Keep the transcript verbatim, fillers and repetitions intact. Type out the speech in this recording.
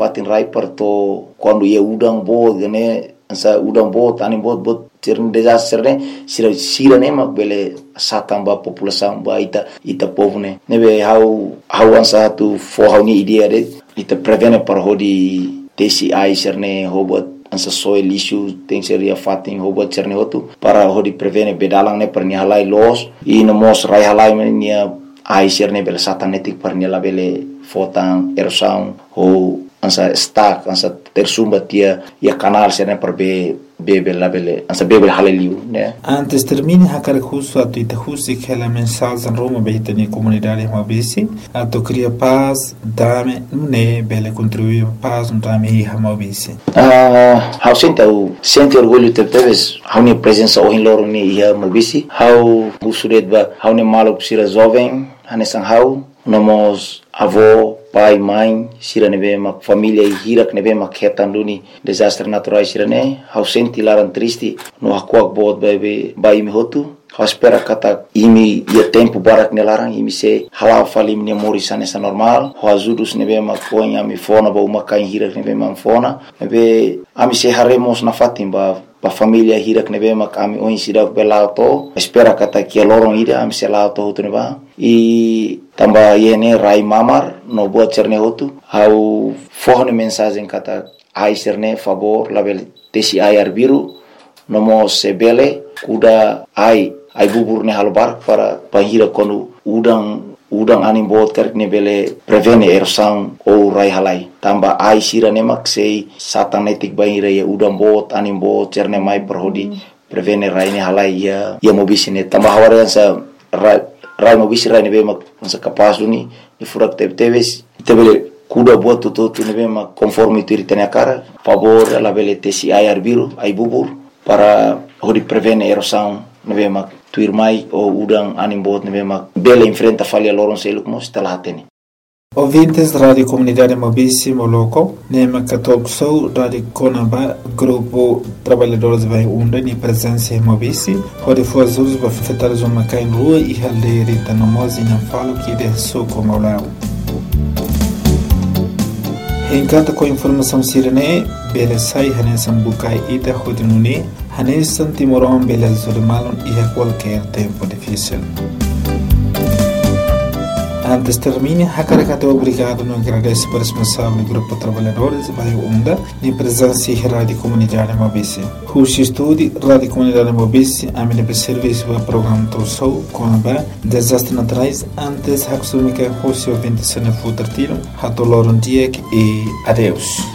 fatin rai parto quando ia udang bo gane sa udang bo tani bo bo tirn desastre ne sira sira ne mak bele satang ba população ba ita ita povo ne nebe how how ansa tu for how ni idea de ita prevene par hodi T C I serne hobot ansa soil issue tem seria fatin hobot serne hotu para hodi prevene bedalang ne per ni halai los i no mos rai halai ne ai serne bele satang netik per ni la bele fotang erosão ho ansa stack ansa tersumba tia ia canal serne per be bebe la bele ansa bebe haleliu né. Antes termine hakar justo a tuita justi que la mensagem en Roma behita ni comunidade mabisi a to cria paz dame ne bele contribuir paz dame hi mabisi. Ah, how sente o sente orgulho te teves how ni presença o in loro ni hi mabisi how busuret ba how ni malo sira jovem hanesan how nomos avô pai mãe sira nebe ma família e hirak nebe ma ketanduni desastre naturais sira ne how senti laran triste no hakuak bod bebe bai mi hotu how espera kata imi ia tempo barak nelarang imi se halal falim ni morisane sa normal how azudus nebe ma konya mi fona ba uma kain hirak nebe ma fona nebe ami se haremos na fatim ba pa família hirak nebe ma kami oin sira belauto espera kata kia lorong ida ami se lauto hotu neba e tamba yene rai mamar no buat cerne hotu how forne mensagem kata ai cerne favor label T C I arbiru nomo sebele kuda ai ai bubur ne halbar para pahira konu udang udang anim bot kerk ne bele prevene erosão ou rai halai tamba ai sira ne maksei satanetik bahira ya udang bot anim bot cerne mai perhodi prevene rai ne halai ya ya mobisine tamba hawarian sa rai rai mobisi rai ne be mak sa kapas duni ni furak te teves tebele kuda buat tutu tu ne be mak conforme tu ritene cara favor la bele T C I arbiru ai bubur para hodi prevene erosão ne be mak tuir mai o udang anim bot ne be mak bele enfrenta falha loron seluk mos talateni. Ouvintes da Rádio Comunidade Mabisi Moloko, Nema Católico Sou, Rádio Conaba, Grupo Trabalhadores Vai Unda, ni presença em Mabisi, onde foi as usos para afetar os homens em rua e halderita no moz e não falo que de sou como lá. Encanta com informação sirene, bela sai hanesan bukai ita hodinuni, hanesan timoron bela zurimalon e a qualquer tempo difícil. Antes termine, Hakarakato obrigado no agradece para o responsável do Grupo Trabalhadores Vai Unda, em presença e Rádio Comunidade Mabisi. Rushi Estúdio, Rádio Comunidade Mabisi, a minha serviço para o programa Torsou, com a desastre naturais, antes Hakusumika Rushi ouvinte se não for tiro, Hatoloron Diek e adeus.